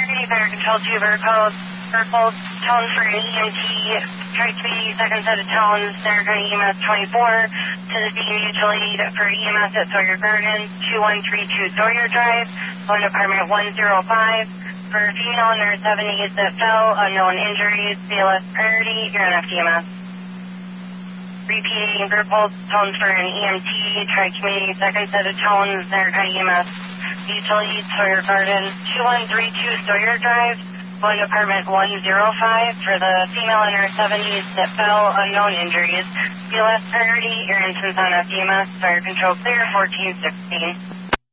Fire Control 2 Vertical, tone for an EMT, Tri-Community second set of tones, they're going to EMS 24 to the B mutual aid for EMS at Sawyer Gardens, 2132 Sawyer Drive, phone department 105. For female in their 70s that fell, unknown injuries, BLS priority, you're on FDMS. Repeating group hold, tones for an EMT, Tri-Community second set of tones, they're going to EMS. Utility, Sawyer Gardens, 2132 Sawyer Drive, phone department 105 for the female in her 70s that fell, unknown injuries. BLS priority, your entrance on FDMS, fire control clear, 1416.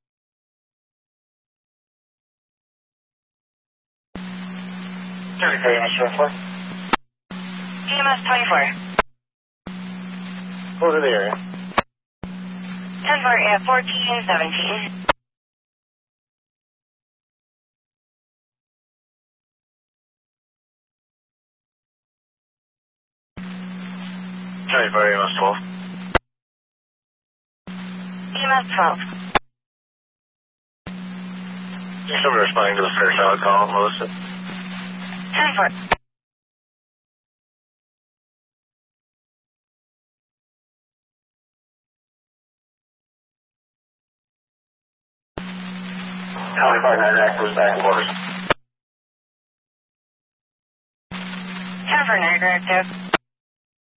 Sorry, EMS 24. EMS 24. Go to the area. 10-4 at 1417. Sorry, EMS 12. EMS 12. Just somebody responding to the Fairchild call, Melissa. 10-4. County Fire Niagara goes back and forth. 10-4 Niagara active.